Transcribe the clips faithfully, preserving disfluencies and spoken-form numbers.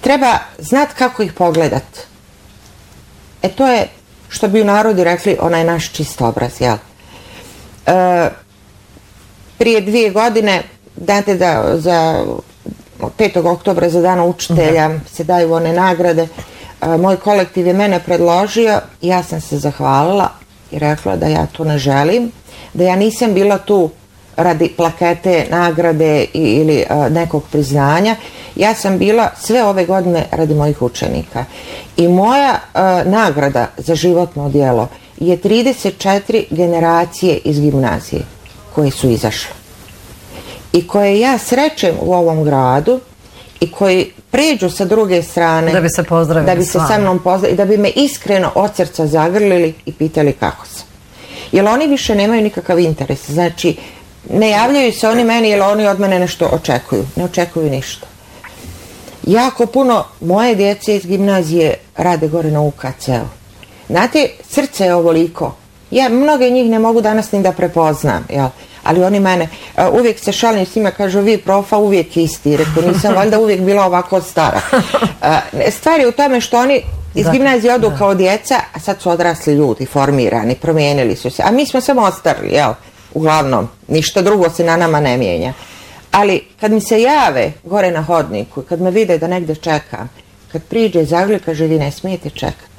treba znati kako ih pogledat. E to je, što bi u narodu rekli, onaj naš čist obraz, jel? E, prije dvije godine, znate da za petog oktobra za dana učitelja uh-huh. se daju one nagrade, e, moj kolektiv je mene predložio, ja sam se zahvalila i rekla da ja to ne želim, da ja nisam bila tu radi plakete, nagrade ili a, nekog priznanja. Ja sam bila sve ove godine radi mojih učenika. I moja a, nagrada za životno djelo je trideset četiri generacije iz gimnazije koje su izašle. I koje ja srećem u ovom gradu i koji pređu sa druge strane da bi se pozdravili da bi se sa mnom pozdravili i da bi me iskreno od srca zagrlili i pitali kako sam. Jer oni više nemaju nikakav interes. Znači, ne javljaju se oni meni jer oni od mene nešto očekuju. Ne očekuju ništa. Jako puno moje djece iz gimnazije rade gore na U K C-u. Znate, srce je ovoliko. Ja mnoge njih ne mogu danas ni da prepoznam, jel? Ali oni mene, uh, uvijek se šalim s njima, kažu vi profa uvijek isti. Rekao, nisam valjda uvijek bila ovako stara. Uh, stvar je u tome što oni iz gimnazije odu kao djeca, a sad su odrasli ljudi, formirani, promijenili su se. A mi smo samo ostarili, jel? Uglavnom, ništa drugo se na nama ne mijenja. Ali kad mi se jave gore na hodniku, kad me vide da negdje čekam, kad priđe Zagli, kaže vi ne smijete čekati.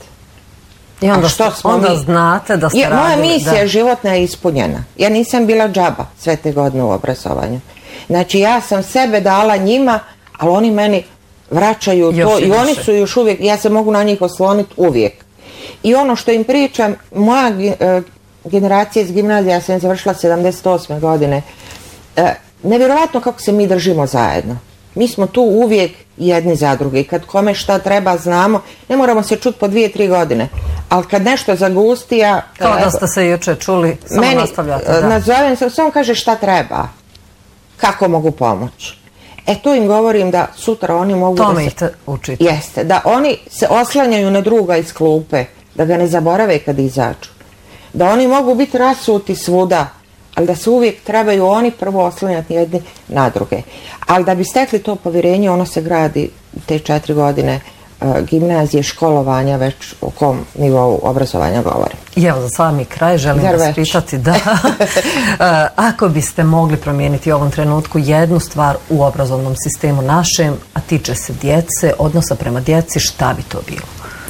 I onda, što smo onda mi... znate da ste je, radili. Moja misija da. životna je ispunjena. Ja nisam bila džaba sve te godine u obrazovanju. Znači ja sam sebe dala njima, ali oni meni vraćaju još to i, i oni su još uvijek, ja se mogu na njih osloniti uvijek. I ono što im pričam, moja uh, generacija iz gimnazije, ja sam završila sedamdeset osme godine, uh, nevjerovatno kako se mi držimo zajedno. Mi smo tu uvijek jedni za druge i kad kome šta treba znamo, ne moramo se čuti po dvije, tri godine, ali kad nešto zagusti, ja... Kao da ste se juče čuli, samo meni, nastavljate. Da. Nazovem se, samo kaže šta treba, kako mogu pomoći. E tu im govorim da sutra oni mogu to da se... se... učite. Jeste, da oni se oslanjaju na druga iz klupe, da ga ne zaborave kad izađu. Da oni mogu biti rasuti svuda, ali da se uvijek trebaju oni prvo oslanjati jedni na druge. Ali da bi stekli to povjerenje, ono se gradi te četiri godine uh, gimnazije, školovanja, već u kom nivou obrazovanja govori. I evo za sami kraj želim Zar vas već? pitati da uh, ako biste mogli promijeniti u ovom trenutku jednu stvar u obrazovnom sistemu našem, a tiče se djece, odnosa prema djeci, šta bi to bilo?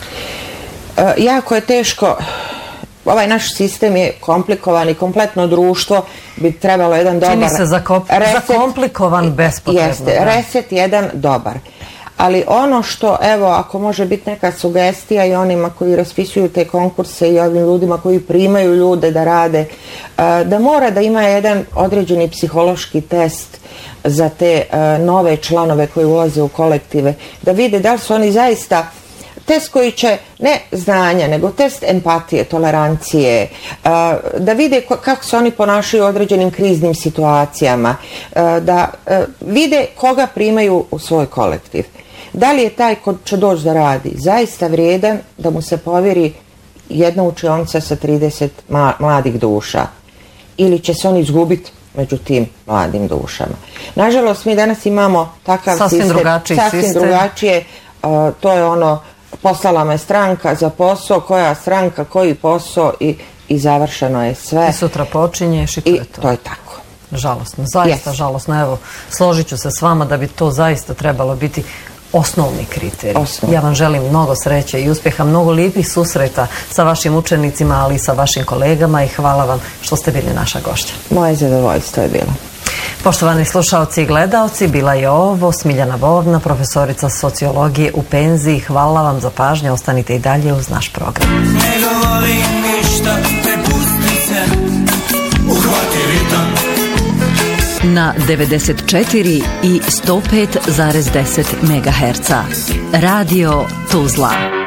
Uh, jako je teško. Ovaj naš sistem je komplikovan i kompletno društvo bi trebalo jedan dobar... Čini se zakop... reset, zakomplikovan bespotrebno. Jeste, da. Reset jedan dobar. Ali ono što, evo, ako može biti neka sugestija i onima koji raspisuju te konkurse i ovim ljudima koji primaju ljude da rade, da mora da ima jedan određeni psihološki test za te nove članove koji ulaze u kolektive, da vide da li su oni zaista... Test koji će, ne znanja, nego test empatije, tolerancije, da vide kako se oni ponašaju u određenim kriznim situacijama, da vide koga primaju u svoj kolektiv. Da li je taj ko će doći da radi zaista vrijedan da mu se povjeri jedna učionica sa trideset mladih duša ili će se on izgubiti među tim mladim dušama. Nažalost, mi danas imamo takav sasvim sistem, drugačiji sasvim sistem. drugačije, to je ono poslala me stranka za posao, koja stranka, koji posao i, i završeno je sve. I sutra počinješ i to I je to. to je tako. Žalosno, zaista yes. žalosno. Evo, složit ću se s vama da bi to zaista trebalo biti osnovni kriterij. Osnovni. Ja vam želim mnogo sreće i uspjeha, mnogo lijepih susreta sa vašim učenicima, ali i sa vašim kolegama i hvala vam što ste bili naša gošća. Moje zadovoljstvo je bilo. Poštovani slušalci i gledalci, bila je ovo Smiljana Bobna, profesorica sociologije u penziji. Hvala vam za pažnju, ostanite i dalje uz naš program. Ne govorim ništa, prepusti se, uhvati ritam. Na devedeset četiri i sto pet zarez deset megaherca. Radio Tuzla.